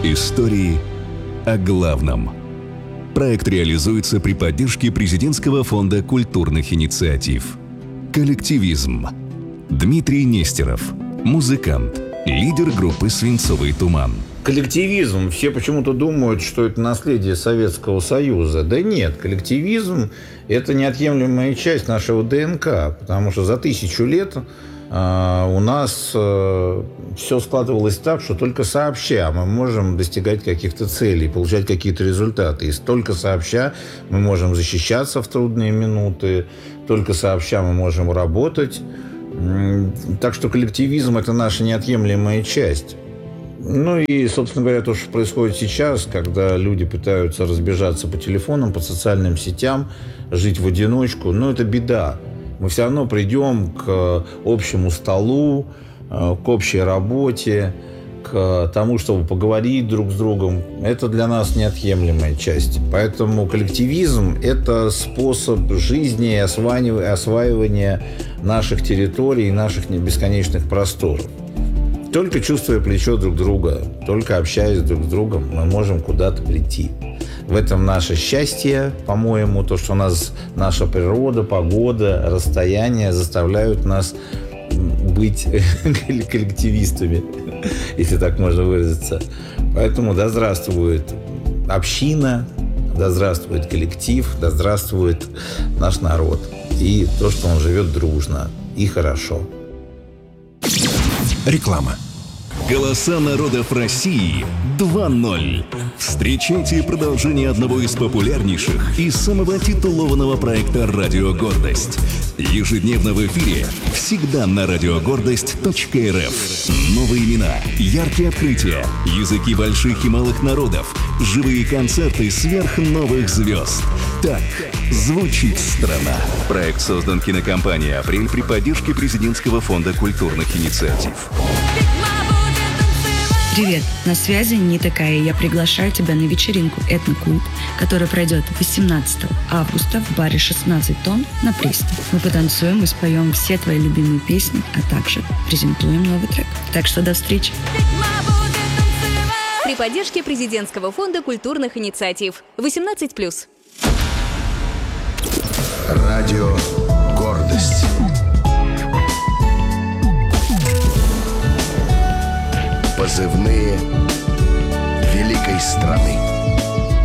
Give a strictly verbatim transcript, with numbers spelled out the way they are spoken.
Истории о главном. Проект реализуется при поддержке Президентского фонда культурных инициатив. Коллективизм. Дмитрий Нестеров, музыкант, лидер группы «Свинцовый туман». Коллективизм. Все почему-то думают, что это наследие Советского Союза. Да нет, коллективизм – это неотъемлемая часть нашего ДНК, потому что за тысячу лет э, у нас э, все складывалось так, что только сообща мы можем достигать каких-то целей, получать какие-то результаты. И только сообща мы можем защищаться в трудные минуты, только сообща мы можем работать. Так что коллективизм – это наша неотъемлемая часть. Ну и, собственно говоря, то, что происходит сейчас, когда люди пытаются разбежаться по телефонам, по социальным сетям, жить в одиночку, ну, это беда. Мы все равно придем к общему столу, к общей работе, к тому, чтобы поговорить друг с другом. Это для нас неотъемлемая часть. Поэтому коллективизм – это способ жизни и осваивания наших территорий и наших бесконечных просторов. Только чувствуя плечо друг друга, только общаясь друг с другом, мы можем куда-то прийти. В этом наше счастье, по-моему, то, что у нас наша природа, погода, расстояние заставляют нас быть коллективистами, если так можно выразиться. Поэтому да здравствует община, да здравствует коллектив, да здравствует наш народ. И то, что он живет дружно и хорошо. Реклама. Голоса народов России два ноль. Встречайте продолжение одного из популярнейших и самого титулованного проекта «Радио Гордость». Ежедневно в эфире, всегда на радиогордость точка эр эф. Новые имена, яркие открытия, языки больших и малых народов, живые концерты сверхновых звезд. Так звучит страна. Проект создан кинокомпанией «Апрель» при поддержке Президентского фонда культурных инициатив. Привет, на связи не такая. Я приглашаю тебя на вечеринку «Этноклуб», которая пройдет восемнадцатого августа в баре шестнадцать тонн на Пресне. Мы потанцуем и споем все твои любимые песни, а также презентуем новый трек. Так что до встречи. При поддержке Президентского фонда культурных инициатив. восемнадцать плюс. Радио «Гордость». Позывные великой страны.